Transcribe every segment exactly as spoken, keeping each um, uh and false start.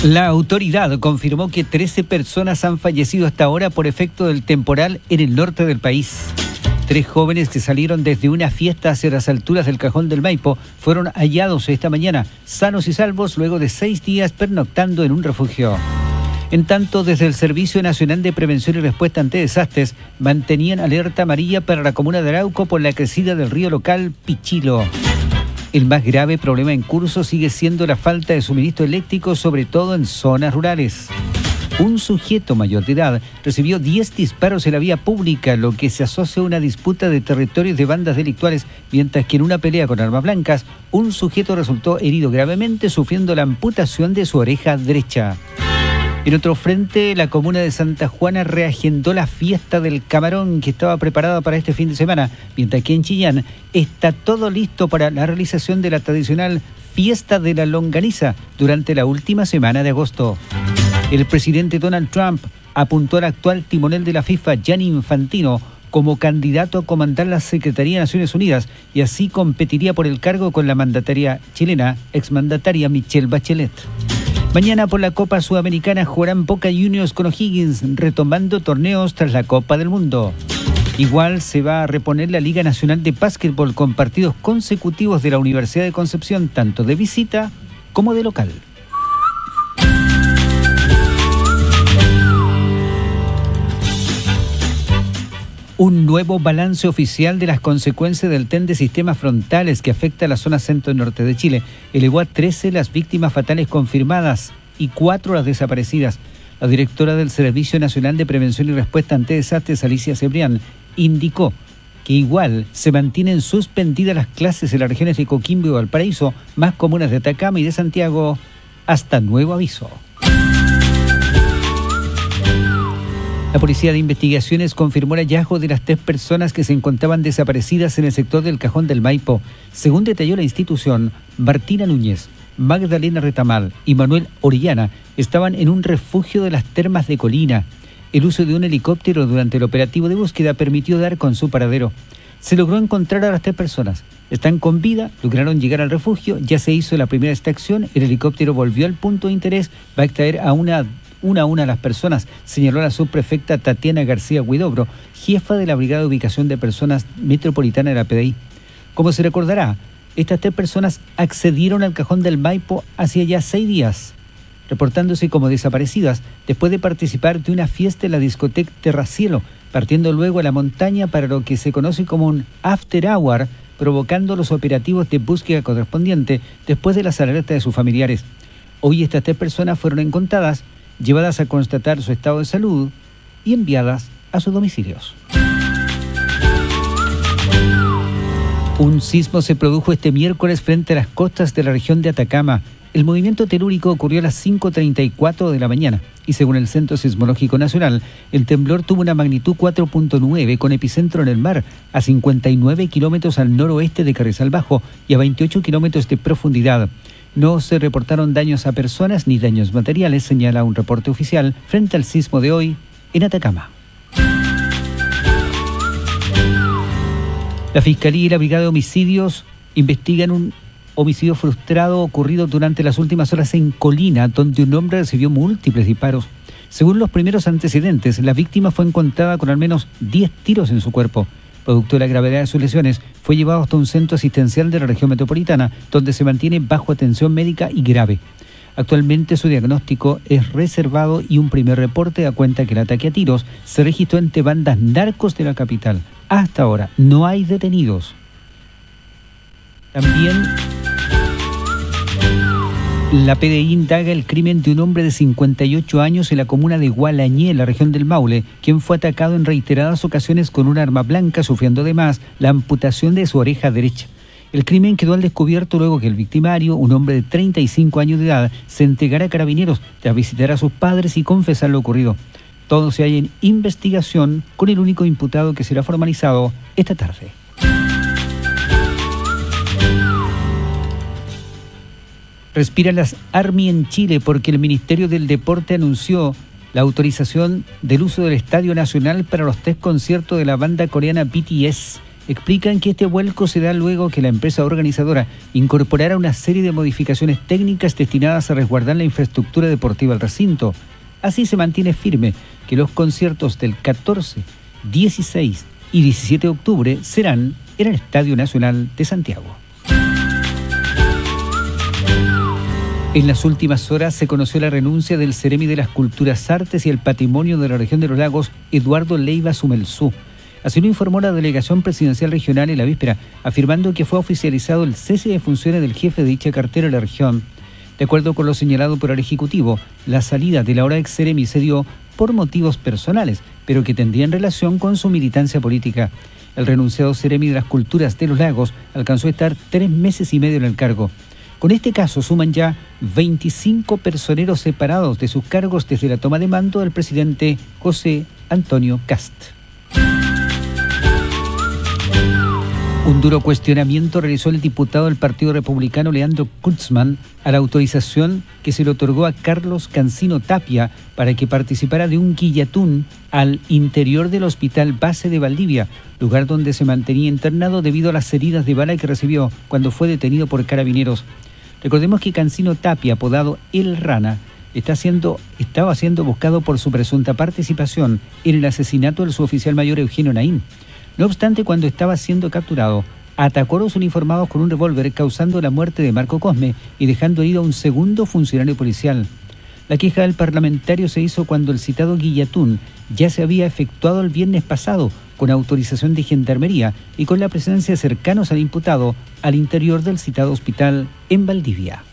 La autoridad confirmó que trece personas han fallecido hasta ahora por efecto del temporal en el norte del país. Tres jóvenes que salieron desde una fiesta hacia las alturas del Cajón del Maipo fueron hallados esta mañana, sanos y salvos, luego de seis días pernoctando en un refugio. En tanto, desde el Servicio Nacional de Prevención y Respuesta ante Desastres, mantenían alerta amarilla para la comuna de Arauco por la crecida del río local Pichilo. El más grave problema en curso sigue siendo la falta de suministro eléctrico, sobre todo en zonas rurales. Un sujeto mayor de edad recibió diez disparos en la vía pública, lo que se asocia a una disputa de territorios de bandas delictuales, mientras que en una pelea con armas blancas, un sujeto resultó herido gravemente, sufriendo la amputación de su oreja derecha. En otro frente, la comuna de Santa Juana reagendó la fiesta del camarón que estaba preparada para este fin de semana, mientras que en Chillán está todo listo para la realización de la tradicional fiesta de la longaniza durante la última semana de agosto. El presidente Donald Trump apuntó al actual timonel de la FIFA, Gianni Infantino, como candidato a comandar la Secretaría de Naciones Unidas, y así competiría por el cargo con la mandataria chilena, exmandataria Michelle Bachelet. Mañana por la Copa Sudamericana jugarán Boca Juniors con O'Higgins, retomando torneos tras la Copa del Mundo. Igual se va a reponer la Liga Nacional de Básquetbol con partidos consecutivos de la Universidad de Concepción, tanto de visita como de local. Un nuevo balance oficial de las consecuencias del T E N de sistemas frontales que afecta a la zona centro-norte de Chile elevó a trece las víctimas fatales confirmadas y cuatro las desaparecidas. La directora del Servicio Nacional de Prevención y Respuesta ante Desastres, Alicia Cebrián, indicó que igual se mantienen suspendidas las clases en las regiones de Coquimbo y Valparaíso, más comunas de Atacama y de Santiago, hasta nuevo aviso. La Policía de Investigaciones confirmó el hallazgo de las tres personas que se encontraban desaparecidas en el sector del Cajón del Maipo. Según detalló la institución, Martina Núñez, Magdalena Retamal y Manuel Orellana estaban en un refugio de las Termas de Colina. El uso de un helicóptero durante el operativo de búsqueda permitió dar con su paradero. Se logró encontrar a las tres personas. Están con vida, lograron llegar al refugio, ya se hizo la primera extracción, el helicóptero volvió al punto de interés, va a extraer a una... una a una a las personas, señaló la subprefecta Tatiana García Huidobro, jefa de la Brigada de Ubicación de Personas Metropolitana de la P D I. Como se recordará, estas tres personas accedieron al Cajón del Maipo hacía ya seis días, reportándose como desaparecidas después de participar de una fiesta en la discoteca Terracielo, partiendo luego a la montaña para lo que se conoce como un after hour, provocando los operativos de búsqueda correspondiente después de las alertas de sus familiares. Hoy estas tres personas fueron encontradas, llevadas a constatar su estado de salud y enviadas a sus domicilios. Un sismo se produjo este miércoles frente a las costas de la región de Atacama. El movimiento telúrico ocurrió a las cinco treinta y cuatro de la mañana y según el Centro Sismológico Nacional, el temblor tuvo una magnitud cuatro punto nueve con epicentro en el mar, a cincuenta y nueve kilómetros al noroeste de Carrizal Bajo y a veintiocho kilómetros de profundidad. No se reportaron daños a personas ni daños materiales, señala un reporte oficial frente al sismo de hoy en Atacama. La Fiscalía y la Brigada de Homicidios investigan un homicidio frustrado ocurrido durante las últimas horas en Colina, donde un hombre recibió múltiples disparos. Según los primeros antecedentes, la víctima fue encontrada con al menos diez tiros en su cuerpo. Producto de la gravedad de sus lesiones, fue llevado hasta un centro asistencial de la región metropolitana, donde se mantiene bajo atención médica y grave. Actualmente su diagnóstico es reservado y un primer reporte da cuenta que el ataque a tiros se registró entre bandas narcos de la capital. Hasta ahora no hay detenidos. También la P D I indaga el crimen de un hombre de cincuenta y ocho años en la comuna de Gualañé, en la región del Maule, quien fue atacado en reiteradas ocasiones con un arma blanca, sufriendo además la amputación de su oreja derecha. El crimen quedó al descubierto luego que el victimario, un hombre de treinta y cinco años de edad, se entregara a carabineros tras visitar a sus padres y confesar lo ocurrido. Todo se halla en investigación con el único imputado que será formalizado esta tarde. Respira las Army en Chile porque el Ministerio del Deporte anunció la autorización del uso del Estadio Nacional para los tres conciertos de la banda coreana B T S. explican que este vuelco se da luego que la empresa organizadora incorporara una serie de modificaciones técnicas destinadas a resguardar la infraestructura deportiva del recinto. Así se mantiene firme que los conciertos del catorce, dieciséis y diecisiete de octubre serán en el Estadio Nacional de Santiago. En las últimas horas se conoció la renuncia del Ceremi de las Culturas, Artes y el Patrimonio de la Región de los Lagos, Eduardo Leiva Sumelsú. Así lo informó la Delegación Presidencial Regional en la víspera, afirmando que fue oficializado el cese de funciones del jefe de dicha cartera de la región. De acuerdo con lo señalado por el Ejecutivo, la salida de la ahora ex Ceremi se dio por motivos personales, pero que tendrían relación con su militancia política. El renunciado Ceremi de las Culturas de los Lagos alcanzó a estar tres meses y medio en el cargo. Con este caso suman ya veinticinco personeros separados de sus cargos desde la toma de mando del presidente José Antonio Kast. Un duro cuestionamiento realizó el diputado del Partido Republicano Leandro Kuntzmann a la autorización que se le otorgó a Carlos Cancino Tapia para que participara de un guillatún al interior del Hospital Base de Valdivia, lugar donde se mantenía internado debido a las heridas de bala que recibió cuando fue detenido por carabineros. Recordemos que Cancino Tapia, apodado El Rana, está siendo, estaba siendo buscado por su presunta participación en el asesinato del suboficial mayor Eugenio Naín. No obstante, cuando estaba siendo capturado, atacó a los uniformados con un revólver, causando la muerte de Marco Cosme y dejando herido a un segundo funcionario policial. La queja del parlamentario se hizo cuando el citado guillatún ya se había efectuado el viernes pasado, con autorización de Gendarmería y con la presencia de cercanos al imputado al interior del citado hospital en Valdivia.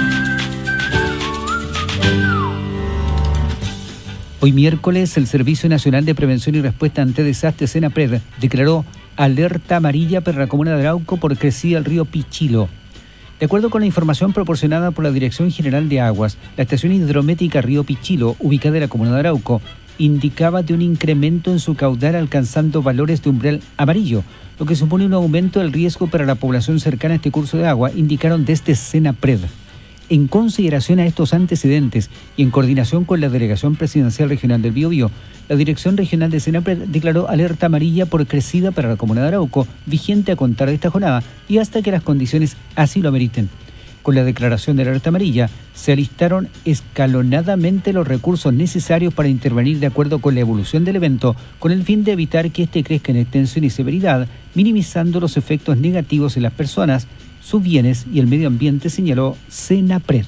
Hoy miércoles, el Servicio Nacional de Prevención y Respuesta ante Desastres, SENAPRED, declaró alerta amarilla para la comuna de Arauco por crecida del río Pichilo. De acuerdo con la información proporcionada por la Dirección General de Aguas, la estación hidrométrica Río Pichilo, ubicada en la comuna de Arauco, indicaba de un incremento en su caudal alcanzando valores de umbral amarillo, lo que supone un aumento del riesgo para la población cercana a este curso de agua, indicaron desde SENAPRED. En consideración a estos antecedentes y en coordinación con la Delegación Presidencial Regional del Biobío, la Dirección Regional de SENAPRED declaró alerta amarilla por crecida para la comuna de Arauco, vigente a contar de esta jornada y hasta que las condiciones así lo ameriten. Con la declaración de la alerta amarilla, se alistaron escalonadamente los recursos necesarios para intervenir de acuerdo con la evolución del evento, con el fin de evitar que éste crezca en extensión y severidad, minimizando los efectos negativos en las personas, sus bienes y el medio ambiente, señaló SENAPRED.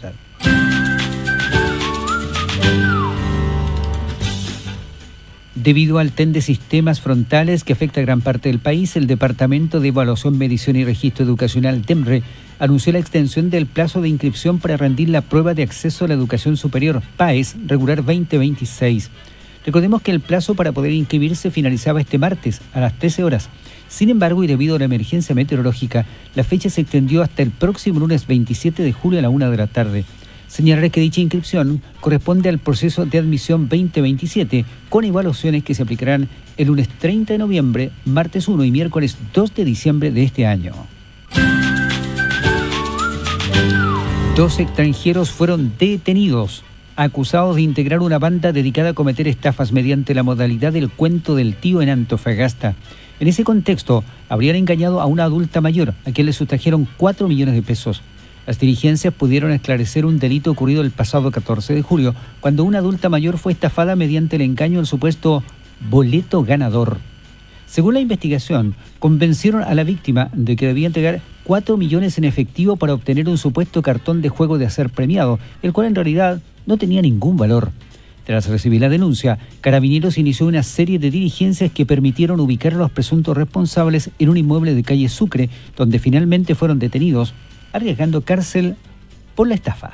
Debido al T E N de sistemas frontales que afecta a gran parte del país, el Departamento de Evaluación, Medición y Registro Educacional, DEMRE, anunció la extensión del plazo de inscripción para rendir la prueba de acceso a la educación superior, PAES, regular veinte veintiséis. Recordemos que el plazo para poder inscribirse finalizaba este martes a las trece horas. Sin embargo, y debido a la emergencia meteorológica, la fecha se extendió hasta el próximo lunes veintisiete de julio a la una de la tarde. Señalar que dicha inscripción corresponde al proceso de admisión veinte veintisiete, con evaluaciones que se aplicarán el lunes treinta de noviembre, martes uno y miércoles dos de diciembre de este año. Dos extranjeros fueron detenidos, acusados de integrar una banda dedicada a cometer estafas mediante la modalidad del cuento del tío en Antofagasta. En ese contexto, habrían engañado a una adulta mayor, a quien le sustrajeron cuatro millones de pesos. Las diligencias pudieron esclarecer un delito ocurrido el pasado catorce de julio, cuando una adulta mayor fue estafada mediante el engaño del supuesto boleto ganador. Según la investigación, convencieron a la víctima de que debía entregar cuatro millones en efectivo para obtener un supuesto cartón de juego de azar premiado, el cual en realidad no tenía ningún valor. Tras recibir la denuncia, Carabineros inició una serie de diligencias que permitieron ubicar a los presuntos responsables en un inmueble de calle Sucre, donde finalmente fueron detenidos, arriesgando cárcel por la estafa.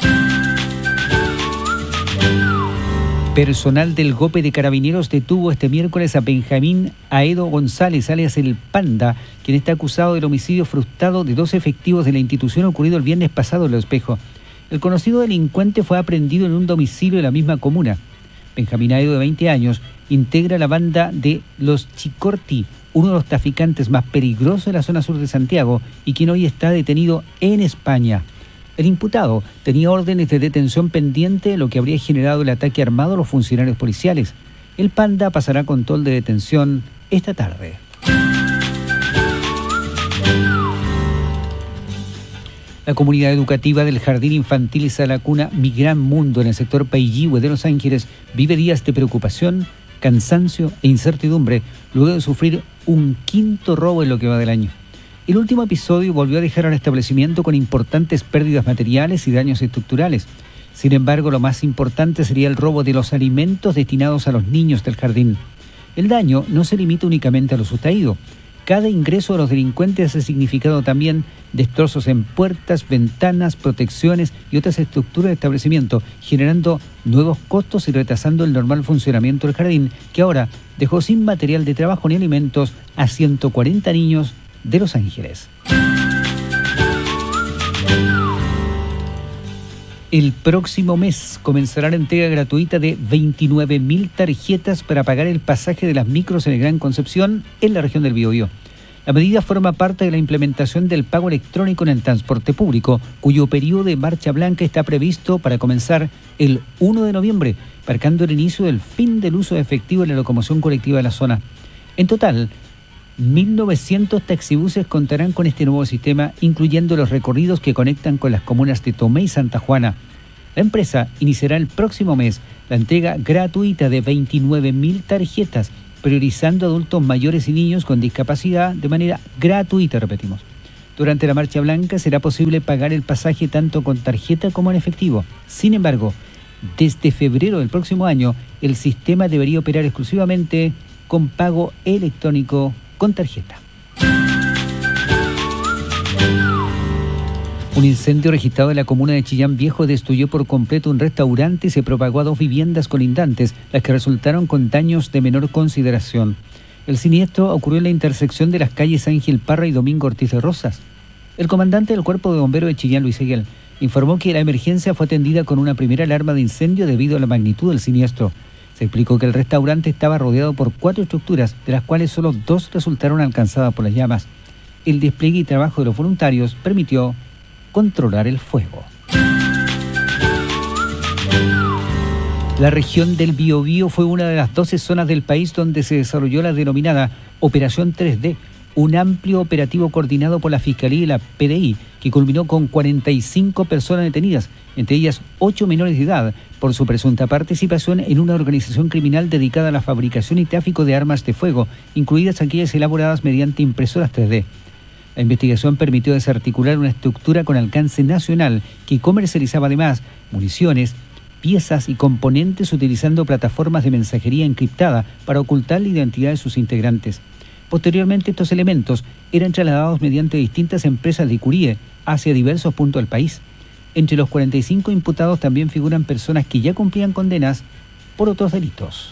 Personal del GOPE de Carabineros detuvo este miércoles a Benjamín Aedo González, alias El Panda, quien está acusado del homicidio frustrado de dos efectivos de la institución ocurrido el viernes pasado en Los Espejos. El conocido delincuente fue aprehendido en un domicilio de la misma comuna. Benjamín Aedo, de veinte años, integra la banda de Los Chicorti, uno de los traficantes más peligrosos de la zona sur de Santiago y quien hoy está detenido en España. El imputado tenía órdenes de detención pendiente, lo que habría generado el ataque armado a los funcionarios policiales. El Panda pasará control de detención esta tarde. La comunidad educativa del Jardín Infantil Sala Cuna Mi Gran Mundo en el sector Paillihue de Los Ángeles vive días de preocupación, cansancio e incertidumbre luego de sufrir un quinto robo en lo que va del año. El último episodio volvió a dejar al establecimiento con importantes pérdidas materiales y daños estructurales. Sin embargo, lo más importante sería el robo de los alimentos destinados a los niños del jardín. El daño no se limita únicamente a lo sustraído. Cada ingreso de los delincuentes ha significado también destrozos en puertas, ventanas, protecciones y otras estructuras de establecimiento, generando nuevos costos y retrasando el normal funcionamiento del jardín, que ahora dejó sin material de trabajo ni alimentos a ciento cuarenta niños de Los Ángeles. El próximo mes comenzará la entrega gratuita de veintinueve mil tarjetas para pagar el pasaje de las micros en el Gran Concepción, en la región del Biobío. La medida forma parte de la implementación del pago electrónico en el transporte público, cuyo periodo de marcha blanca está previsto para comenzar el primero de noviembre, marcando el inicio del fin del uso efectivo en la locomoción colectiva de la zona. En total, mil novecientos taxibuses contarán con este nuevo sistema, incluyendo los recorridos que conectan con las comunas de Tomé y Santa Juana. La empresa iniciará el próximo mes la entrega gratuita de veintinueve mil tarjetas, priorizando adultos mayores y niños con discapacidad de manera gratuita, repetimos. Durante la marcha blanca será posible pagar el pasaje tanto con tarjeta como en efectivo. Sin embargo, desde febrero del próximo año, el sistema debería operar exclusivamente con pago electrónico con tarjeta. Un incendio registrado en la comuna de Chillán Viejo destruyó por completo un restaurante y se propagó a dos viviendas colindantes, las que resultaron con daños de menor consideración. El siniestro ocurrió en la intersección de las calles Ángel Parra y Domingo Ortiz de Rosas. El comandante del Cuerpo de Bomberos de Chillán, Luis Seguel, informó que la emergencia fue atendida con una primera alarma de incendio debido a la magnitud del siniestro. Se explicó que el restaurante estaba rodeado por cuatro estructuras, de las cuales solo dos resultaron alcanzadas por las llamas. El despliegue y trabajo de los voluntarios permitió controlar el fuego. La región del Biobío fue una de las doce zonas del país donde se desarrolló la denominada Operación tres D, un amplio operativo coordinado por la Fiscalía y la P D I, que culminó con cuarenta y cinco personas detenidas, entre ellas ocho menores de edad, por su presunta participación en una organización criminal dedicada a la fabricación y tráfico de armas de fuego, incluidas aquellas elaboradas mediante impresoras tres D. La investigación permitió desarticular una estructura con alcance nacional que comercializaba además municiones, piezas y componentes utilizando plataformas de mensajería encriptada para ocultar la identidad de sus integrantes. Posteriormente, estos elementos eran trasladados mediante distintas empresas de courier hacia diversos puntos del país. Entre los cuarenta y cinco imputados también figuran personas que ya cumplían condenas por otros delitos.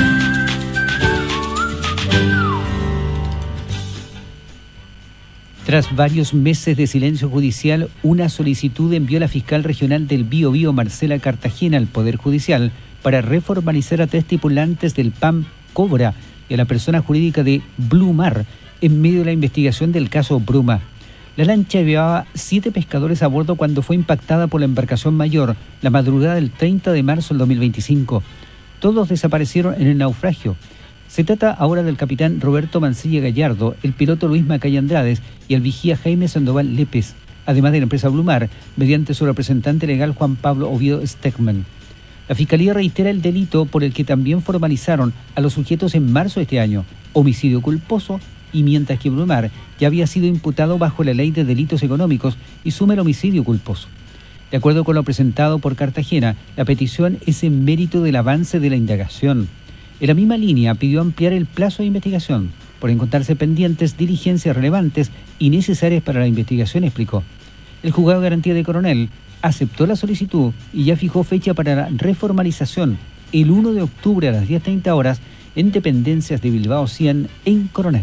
Tras varios meses de silencio judicial, una solicitud envió la fiscal regional del Biobío, Marcela Cartagena, al Poder Judicial para reformalizar a tres tripulantes del P A M Cobra y a la persona jurídica de Blue Mar en medio de la investigación del caso Bruma. La lancha llevaba siete pescadores a bordo cuando fue impactada por la embarcación mayor la madrugada del treinta de marzo del dos mil veinticinco. Todos desaparecieron en el naufragio. Se trata ahora del capitán Roberto Mancilla Gallardo, el piloto Luis Macaya Andrades y el vigía Jaime Sandoval Lépez, además de la empresa Blue Mar, mediante su representante legal Juan Pablo Oviedo Stegman. La Fiscalía reitera el delito por el que también formalizaron a los sujetos en marzo de este año, homicidio culposo, y mientras que Blue Mar ya había sido imputado bajo la Ley de Delitos Económicos y suma el homicidio culposo. De acuerdo con lo presentado por Cartagena, la petición es en mérito del avance de la indagación. En la misma línea pidió ampliar el plazo de investigación por encontrarse pendientes diligencias relevantes y necesarias para la investigación, explicó. El juzgado de garantía de Coronel aceptó la solicitud y ya fijó fecha para la reformalización el primero de octubre a las diez treinta horas en dependencias de Bilbao cien en Coronel.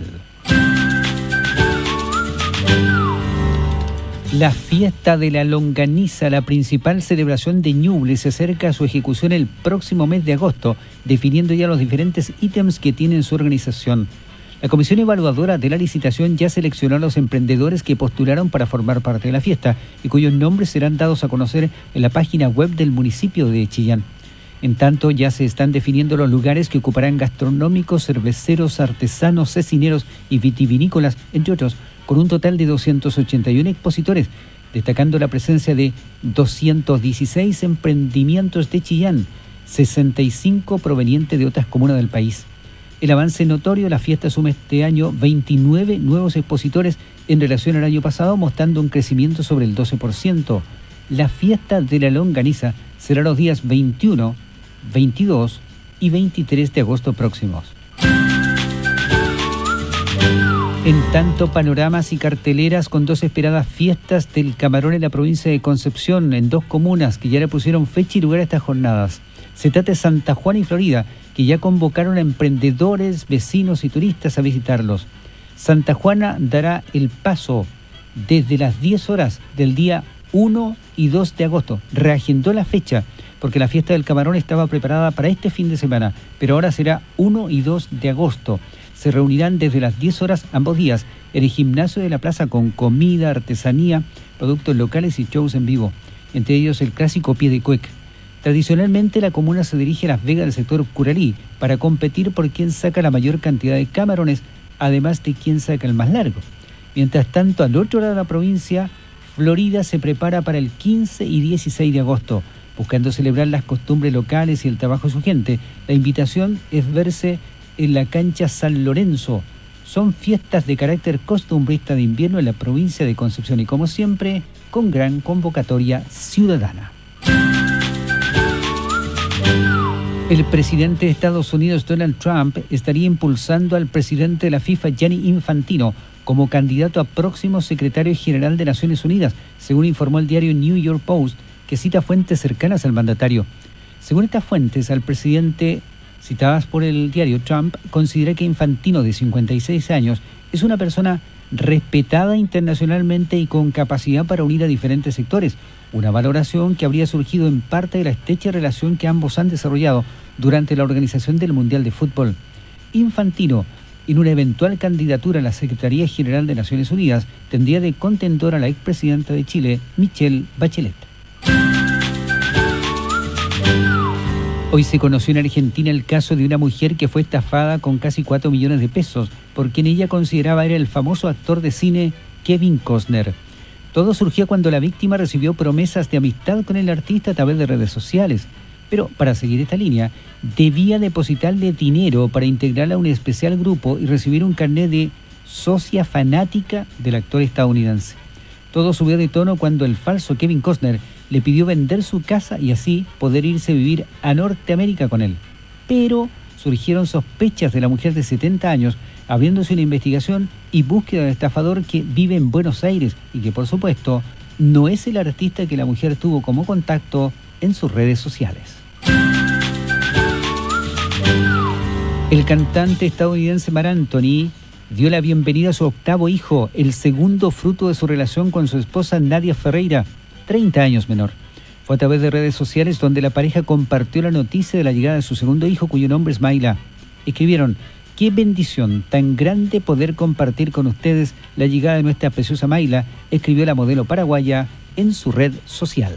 La fiesta de la longaniza, la principal celebración de Ñuble, se acerca a su ejecución el próximo mes de agosto, definiendo ya los diferentes ítems que tiene su organización. La comisión evaluadora de la licitación ya seleccionó a los emprendedores que postularon para formar parte de la fiesta y cuyos nombres serán dados a conocer en la página web del municipio de Chillán. En tanto, ya se están definiendo los lugares que ocuparán gastronómicos, cerveceros, artesanos, cecineros y vitivinícolas, entre otros, con un total de doscientos ochenta y uno expositores destacando la presencia de doscientos dieciséis emprendimientos de Chillán, sesenta y cinco provenientes de otras comunas del país. El avance notorio, la fiesta suma este año veintinueve nuevos expositores en relación al año pasado, mostrando un crecimiento sobre el doce por ciento. La fiesta de la longaniza será los días veintiuno, veintidós y veintitrés de agosto próximos. En tanto, panoramas y carteleras con dos esperadas fiestas del camarón en la provincia de Concepción, en dos comunas que ya le pusieron fecha y lugar a estas jornadas. Se trata de Santa Juana y Florida, que ya convocaron a emprendedores, vecinos y turistas a visitarlos. Santa Juana dará el paso desde las diez horas del día uno y dos de agosto. Reagendó la fecha porque la fiesta del camarón estaba preparada para este fin de semana, pero ahora será uno y dos de agosto. Se reunirán desde las diez horas ambos días en el gimnasio de la plaza con comida, artesanía, productos locales y shows en vivo, entre ellos el clásico pie de cuec. Tradicionalmente la comuna se dirige a Las Vegas del sector Curalí para competir por quién saca la mayor cantidad de camarones, además de quién saca el más largo. Mientras tanto, al otro lado de la provincia, Florida se prepara para el quince y dieciséis de agosto, buscando celebrar las costumbres locales y el trabajo de su gente. La invitación es verse en la cancha San Lorenzo. Son fiestas de carácter costumbrista de invierno en la provincia de Concepción y, como siempre, con gran convocatoria ciudadana. El presidente de Estados Unidos, Donald Trump, estaría impulsando al presidente de la FIFA, Gianni Infantino, como candidato a próximo secretario general de Naciones Unidas, según informó el diario New York Post, que cita fuentes cercanas al mandatario. Según estas fuentes, al presidente, citadas por el diario, Trump considera que Infantino, de cincuenta y seis años, es una persona respetada internacionalmente y con capacidad para unir a diferentes sectores, una valoración que habría surgido en parte de la estrecha relación que ambos han desarrollado durante la organización del Mundial de Fútbol. Infantino, en una eventual candidatura a la Secretaría General de Naciones Unidas, tendría de contendor a la expresidenta de Chile, Michelle Bachelet. Hoy se conoció en Argentina el caso de una mujer que fue estafada con casi cuatro millones de pesos por quien ella consideraba era el famoso actor de cine Kevin Costner. Todo surgió cuando la víctima recibió promesas de amistad con el artista a través de redes sociales. Pero para seguir esta línea, debía depositarle dinero para integrarla a un especial grupo y recibir un carnet de socia fanática del actor estadounidense. Todo subió de tono cuando el falso Kevin Costner le pidió vender su casa y así poder irse a vivir a Norteamérica con él. Pero surgieron sospechas de la mujer de setenta años, abriéndose una investigación y búsqueda del estafador que vive en Buenos Aires y que, por supuesto, no es el artista que la mujer tuvo como contacto en sus redes sociales. El cantante estadounidense Marc Anthony dio la bienvenida a su octavo hijo, el segundo fruto de su relación con su esposa Nadia Ferreira, treinta años menor. Fue a través de redes sociales donde la pareja compartió la noticia de la llegada de su segundo hijo, cuyo nombre es Mayla. Escribieron: qué bendición tan grande poder compartir con ustedes la llegada de nuestra preciosa Mayla, escribió la modelo paraguaya en su red social.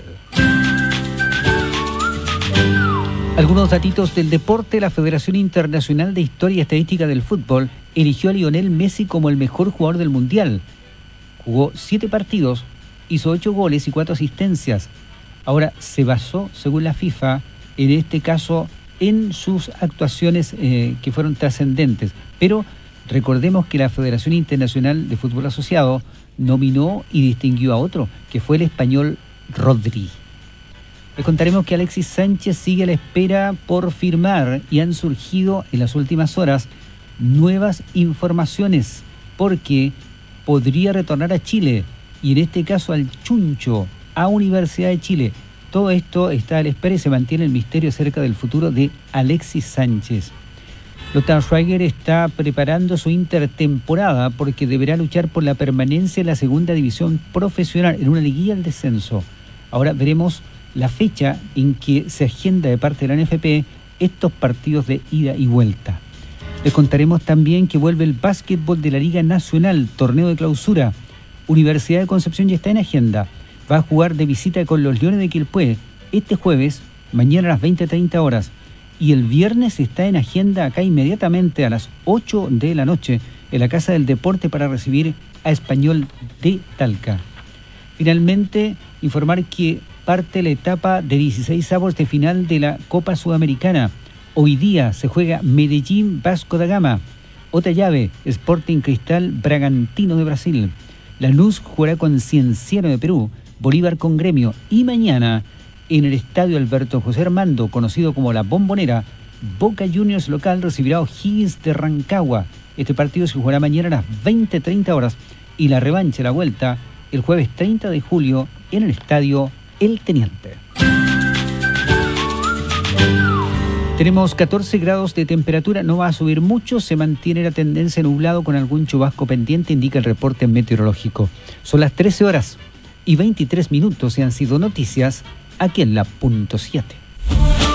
Algunos datitos del deporte. La Federación Internacional de Historia y Estadística del Fútbol eligió a Lionel Messi como el mejor jugador del Mundial. Jugó siete partidos, hizo ocho goles y cuatro asistencias. Ahora se basó, según la FIFA, en este caso, en sus actuaciones eh, que fueron trascendentes. Pero recordemos que la Federación Internacional de Fútbol Asociado nominó y distinguió a otro, que fue el español Rodri. Les contaremos que Alexis Sánchez sigue a la espera por firmar y han surgido en las últimas horas nuevas informaciones porque podría retornar a Chile y en este caso al Chuncho, a Universidad de Chile. Todo esto está a la espera y se mantiene el misterio acerca del futuro de Alexis Sánchez. Lothar Schweiger está preparando su intertemporada porque deberá luchar por la permanencia en la segunda división profesional en una liguilla al descenso. Ahora veremos la fecha en que se agenda de parte de la N F P estos partidos de ida y vuelta. Les contaremos también que vuelve el básquetbol de la Liga Nacional, torneo de clausura. Universidad de Concepción ya está en agenda. Va a jugar de visita con los Leones de Quilpué este jueves, mañana a las veinte treinta horas. Y el viernes está en agenda acá inmediatamente a las ocho de la noche en la Casa del Deporte para recibir a Español de Talca. Finalmente, informar que parte la etapa de dieciséis avos de final de la Copa Sudamericana. Hoy día se juega Medellín Vasco da Gama. Otra llave, Sporting Cristal Bragantino de Brasil. Lanús jugará con Cienciano de Perú, Bolívar con Gremio. Y mañana, en el estadio Alberto José Armando, conocido como La Bombonera, Boca Juniors local recibirá a O'Higgins de Rancagua. Este partido se jugará mañana a las veinte treinta horas y la revancha, la vuelta, el jueves treinta de julio en el estadio El Teniente. Tenemos catorce grados de temperatura, no va a subir mucho, se mantiene la tendencia nublado con algún chubasco pendiente, indica el reporte meteorológico. Son las trece horas y veintitrés minutos y han sido noticias aquí en la punto siete.